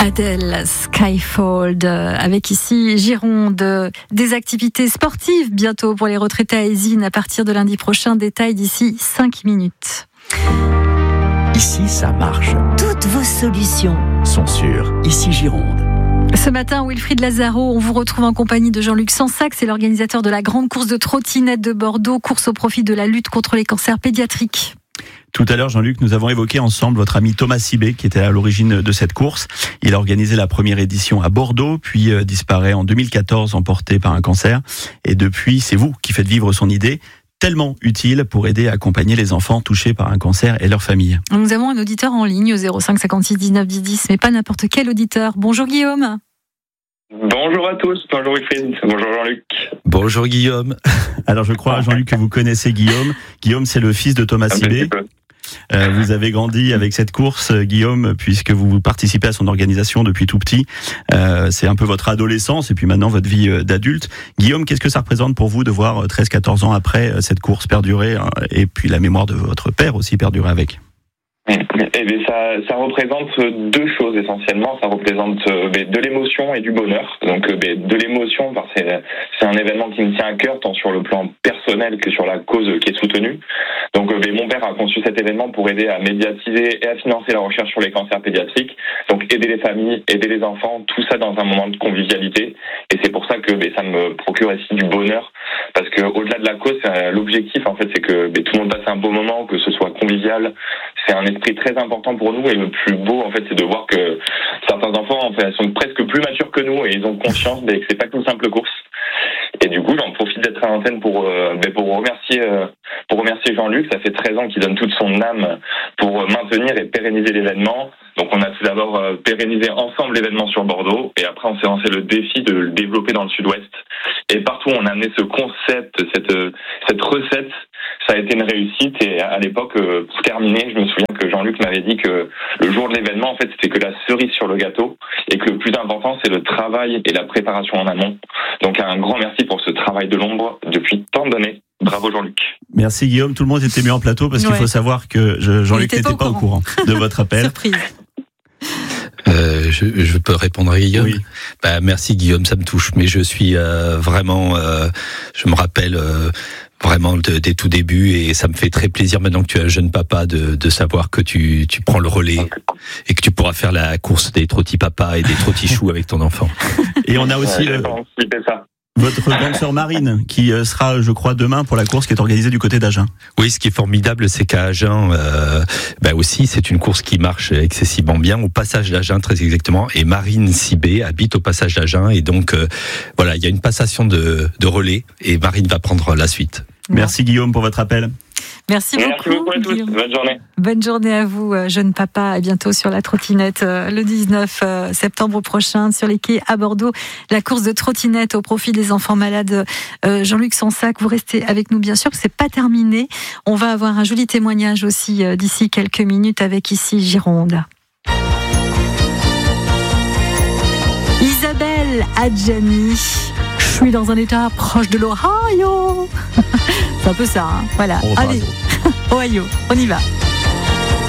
Adèle, Skyfall, avec ici Gironde, des activités sportives bientôt pour les retraités à Ésine à partir de lundi prochain. Détail d'ici 5 minutes. Ici, ça marche. Toutes vos solutions Sont sûres. Ici, Gironde. Ce matin, Wilfried Lazaro, on vous retrouve en compagnie de Jean-Luc Sansac, c'est l'organisateur de la grande course de trottinette de Bordeaux, course au profit de la lutte contre les cancers pédiatriques. Tout à l'heure, Jean-Luc, nous avons évoqué ensemble votre ami Thomas Sibé, qui était à l'origine de cette course. Il a organisé la première édition à Bordeaux, puis disparaît en 2014, emporté par un cancer. Et depuis, c'est vous qui faites vivre son idée, tellement utile pour aider à accompagner les enfants touchés par un cancer et leurs familles. Nous avons un auditeur en ligne au 05 56 19 10 10, mais pas n'importe quel auditeur. Bonjour Guillaume. Bonjour à tous, bonjour Wilfried, bonjour Jean-Luc. Bonjour Guillaume. Alors je crois, Jean-Luc, que vous connaissez Guillaume. Guillaume, c'est le fils de Thomas Sibé. Vous avez grandi avec cette course, Guillaume, puisque vous participez à son organisation depuis tout petit. C'est un peu votre adolescence et puis maintenant votre vie d'adulte. Guillaume, qu'est-ce que ça représente pour vous de voir 13-14 ans après cette course perdurer et puis la mémoire de votre père aussi perdurer avec ? Ça représente deux choses essentiellement. Ça représente de l'émotion et du bonheur. Donc de l'émotion, parce que c'est un événement qui me tient à cœur, tant sur le plan personnel que sur la cause qui est soutenue. Donc mon père a conçu cet événement pour aider à médiatiser et à financer la recherche sur les cancers pédiatriques. Donc aider les familles, aider les enfants, tout ça dans un moment de convivialité. Et c'est pour ça que ça me procure ici du bonheur. Parce que au-delà de la cause, l'objectif en fait, c'est que tout le monde passe un beau moment, que ce soit convivial. C'est un esprit très important pour nous et le plus beau en fait, c'est de voir que certains enfants en fait sont presque plus matures que nous et ils ont conscience que c'est pas qu'une simple course. Et du coup, j'en profite d'être à l'antenne pour remercier Jean-Luc. Ça fait 13 ans qu'il donne toute son âme pour maintenir et pérenniser l'événement. Donc on a tout d'abord pérennisé ensemble l'événement sur Bordeaux et après on s'est lancé le défi de le développer dans le sud-ouest. Et partout on a amené ce concept, cette recette. Ça a été une réussite et à l'époque, pour terminer, je me souviens que Jean-Luc m'avait dit que le jour de l'événement, en fait, c'était que la cerise sur le gâteau et que le plus important, c'est le travail et la préparation en amont. Donc un grand merci pour ce travail de l'ombre depuis tant d'années. Bravo Jean-Luc. Merci Guillaume, tout le monde était mis en plateau parce qu'il faut savoir que Jean-Luc n'était pas au courant de votre appel. Surprise. Je peux répondre à Guillaume. Oui. Merci Guillaume, ça me touche, mais je suis vraiment, je me rappelle vraiment des tout débuts et ça me fait très plaisir maintenant que tu es un jeune papa de savoir que tu prends le relais et que tu pourras faire la course des trottis papa et des trottis choux avec ton enfant. Et on a aussi votre grande sœur Marine qui sera, je crois, demain pour la course qui est organisée du côté d'Agen. Oui, ce qui est formidable, c'est qu'à Agen, aussi, c'est une course qui marche excessivement bien, au passage d'Agen très exactement. Et Marine Sibé habite au passage d'Agen. Et donc, il y a une passation de relais et Marine va prendre la suite. Merci Guillaume pour votre appel. Merci beaucoup à tous. Guillaume. Bonne journée. Bonne journée à vous, jeune papa. À bientôt sur la trottinette le 19 septembre prochain sur les quais à Bordeaux. La course de trottinette au profit des enfants malades. Jean-Luc Sansac, vous restez avec nous bien sûr, parce que c'est pas terminé. On va avoir un joli témoignage aussi d'ici quelques minutes avec ici Gironde. Isabelle Adjani. Je suis dans un état proche de l'Ohio. C'est un peu ça, hein. Voilà. Allez, Ohio, on y va.